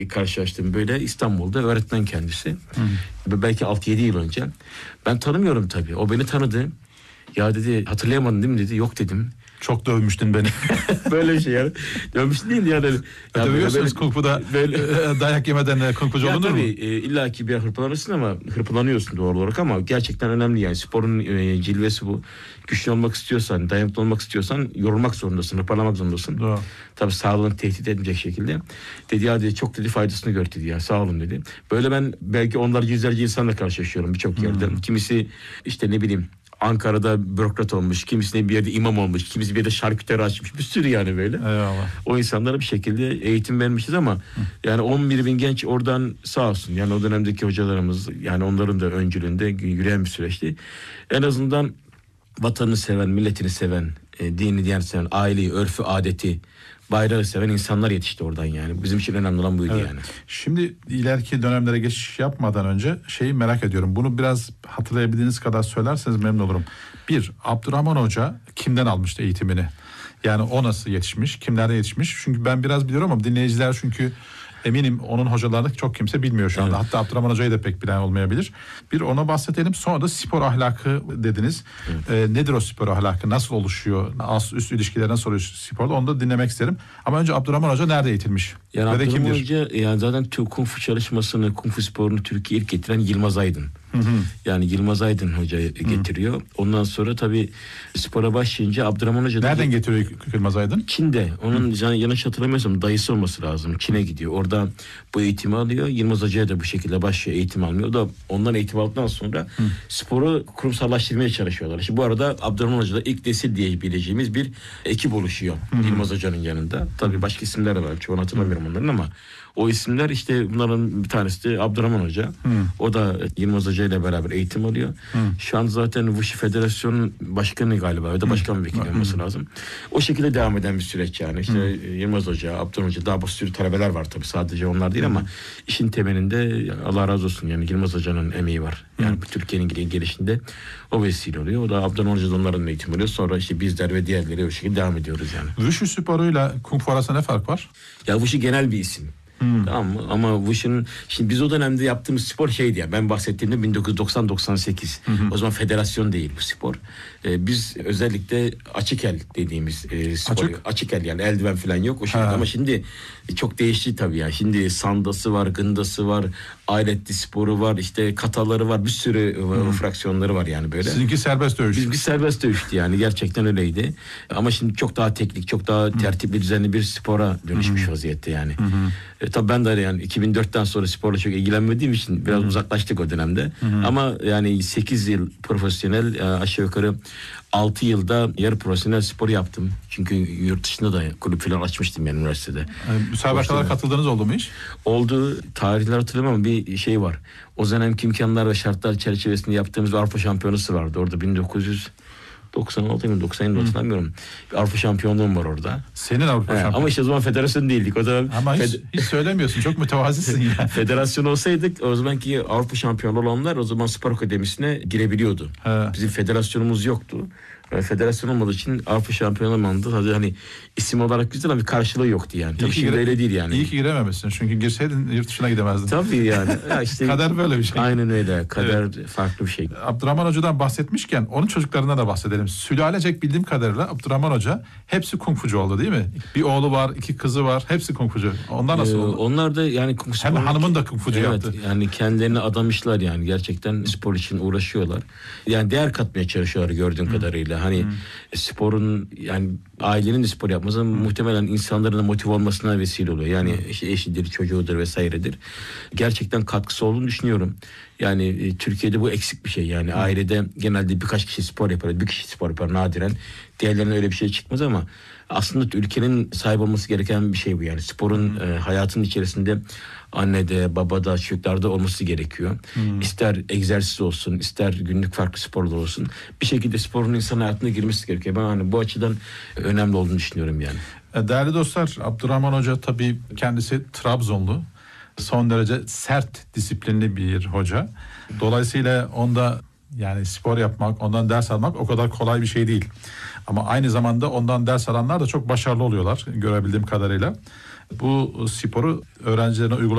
karşılaştım böyle İstanbul'da, öğretmen kendisi. Belki 6-7 yıl önce. Ben tanımıyorum tabii. O beni tanıdı. Ya dedi, hatırlayamadın değil mi dedi. Yok dedim. Çok dövmüştün beni. Böyle bir şey yani. Dövmüş değil yani. Ya dövüyorsunuz kung fu'da böyle dayak yemeden kung fucu olunur mu? Tabii illa ki bir hırpalanırsın ama hırpalanıyorsun doğal olarak, ama gerçekten önemli yani. Sporun cilvesi bu. Güçlü olmak istiyorsan, dayanıklı olmak istiyorsan yorulmak zorundasın, hırpalamak zorundasın. Doğru. Tabii sağlığını tehdit edecek şekilde. Dedi ya dedi, çok dedi faydasını gör dedi ya, sağ olun dedi. Böyle ben belki onlarca yüzlerce insanla karşılaşıyorum birçok yerde. Kimisi işte ne bileyim Ankara'da bürokrat olmuş, kimisi bir yerde imam olmuş, kimisi bir yerde şarküteri açmış, bir sürü yani böyle. Eyvallah. O insanlara bir şekilde eğitim vermişiz ama yani 11 bin genç oradan sağ olsun. Yani o dönemdeki hocalarımız, yani onların da öncülüğünde yürüyen bir süreçti. En azından vatanını seven, milletini seven, dini diğer seven, aileyi, örfü, adeti, bayrağı seven insanlar yetişti oradan yani. Bizim için önemli olan buydu yani. Şimdi ileriki dönemlere geçiş yapmadan önce şeyi merak ediyorum. Bunu biraz hatırlayabildiğiniz kadar söylerseniz memnun olurum. Bir, Abdurrahman Hoca kimden almıştı eğitimini? Yani o nasıl yetişmiş, kimlerden yetişmiş? Çünkü ben biraz biliyorum ama dinleyiciler çünkü eminim onun hocalarını çok kimse bilmiyor şu anda. Evet. Hatta Abdurrahman Hoca'yı da pek bilen olmayabilir. Bir ona bahsedelim. Sonra da spor ahlakı dediniz. Nedir o spor ahlakı? Nasıl oluşuyor? Ast üst ilişkiler nasıl oluşuyor sporda? Onu da dinlemek isterim. Ama önce Abdurrahman Hoca nerede eğitilmiş? Yani Abdurrahman Hoca yani zaten Kung Fu çalışmasını, Kung Fu sporunu Türkiye'ye ilk getiren Yılmaz Aydın. Yani Yılmaz Aydın Hoca getiriyor. Ondan sonra tabii spora başlayınca Abdurrahman Hoca... Nereden getiriyor Yılmaz Aydın? Çin'de. Onun yanlış hatırlamıyorsam dayısı olması lazım. Çin'e gidiyor. Orada bu eğitimi alıyor. Yılmaz Hoca'ya da bu şekilde başlıyor, eğitim almıyor. O da ondan eğitim aldıktan sonra sporu kurumsallaştırmaya çalışıyorlar. Şimdi bu arada Abdurrahman Hoca'da ilk nesil diyebileceğimiz bir ekip oluşuyor. Yılmaz Hoca'nın yanında. Tabii başka isimler var. Çoğunu hatırlamıyorum onların ama o isimler işte, bunların bir tanesi de Abdurrahman Hoca. O da Yılmaz Hoca ile beraber eğitim alıyor. Şu an zaten Wushu Federasyonu Başkanı galiba. O da başkan vekili olması lazım. O şekilde devam eden bir süreç yani. İşte Yılmaz Hoca, Abdurrahman Hoca, daha bir sürü talebeler var tabii. Sadece onlar değil ama işin temelinde Allah razı olsun yani Yılmaz Hoca'nın emeği var. Yani Türkiye'nin gelişinde o vesile oluyor. O da Abdurrahman Hoca da onların eğitim alıyor. Sonra işte bizler ve diğerleri o şekilde devam ediyoruz yani. Wushu sporuyla Kung Fu arasında ne fark var? Ya Wushu genel bir isim. Tamam mı? Ama Wushu'nun, şimdi biz o dönemde yaptığımız spor şeydi ya, ben bahsettiğimde 1990-98. O zaman federasyon değil bu spor. Biz özellikle açık el dediğimiz spor. Açık el yani eldiven falan yok o şekilde. Ama şimdi çok değişti tabii ya. Şimdi sandası var, gındası var, aletli sporu var, işte kataları var, bir sürü fraksiyonları var yani böyle. Sizinki serbest dövüş. Bizimki serbest dövüştü yani, gerçekten öyleydi. Ama şimdi çok daha teknik, çok daha tertipli, düzenli bir spora dönüşmüş vaziyette yani. Tabii ben de yani 2004'ten sonra sporla çok ilgilenmediğim için biraz uzaklaştık o dönemde. Ama yani 8 yıl profesyonel, aşağı yukarı 6 yılda yarı profesyonel spor yaptım. Çünkü yurt dışında da kulüp falan açmıştım yani üniversitede. Müsabakalara katıldığınız oldu mu hiç? Oldu. Tarihler hatırlamam ama bir şey var. O dönemki imkanlar ve şartlar çerçevesinde yaptığımız bir Avrupa Şampiyonası vardı. Orada 1996 mı 97 hatırlamıyorum. Avrupa şampiyonluğum var orada. Senin Avrupa şampiyonu. Ama işte o zaman federasyon değildik. O zaman ama hiç söylemiyorsun. Çok mütevazisin ya. Federasyon olsaydık o zamanki Avrupa şampiyonu olanlar o zaman spor akademisine girebiliyordu. Bizim federasyonumuz yoktu. Federasyon olmadığı için Avrupa şampiyonu olmadı. Hadi hani isim olarak güzel ama bir karşılığı yoktu yani. Tabii şimdi öyle değil yani. İyi ki girememişsin. Çünkü girseydin yurt dışına gidemezdin. Tabii yani. Ya işte kader böyle bir şey. Aynen öyle. Kader farklı bir şey. Abdurrahman Hoca'dan bahsetmişken onun çocuklarından da bahsedelim. Sülalecek bildiğim kadarıyla Abdurrahman Hoca hepsi kung fucu oldu değil mi? Bir oğlu var, 2 kızı var. Hepsi kung fucu. Onlar nasıl oldu? Onlar da yani kung fu. Hem hanımın da kung fucu yaptı. Yani kendilerini adamışlar yani. Gerçekten spor için uğraşıyorlar. Yani değer katmaya çalışıyorlar gördüğüm kadarıyla. Hani sporun yani ailenin de spor yapması muhtemelen insanların da motive olmasına vesile oluyor. Yani işte eşidir, çocuğudur vesairedir. Gerçekten katkısı olduğunu düşünüyorum. Yani Türkiye'de bu eksik bir şey. Yani ailede genelde birkaç kişi spor yapar, bir kişi spor yapar nadiren. Diğerlerine öyle bir şey çıkmaz ama aslında ülkenin sahip olması gereken bir şey bu. Yani sporun hayatın içerisinde annede, babada, çocuklarda olması gerekiyor. İster egzersiz olsun, ister günlük farklı sporlar olsun. Bir şekilde sporun insan hayatına girmesi gerekiyor. Ben hani bu açıdan önemli olduğunu düşünüyorum yani. Değerli dostlar, Abdurrahman Hoca tabii kendisi Trabzonlu. Son derece sert, disiplinli bir hoca. Dolayısıyla onda yani spor yapmak, ondan ders almak o kadar kolay bir şey değil. Ama aynı zamanda ondan ders alanlar da çok başarılı oluyorlar görebildiğim kadarıyla. Bu sporu öğrencilerine uygulamak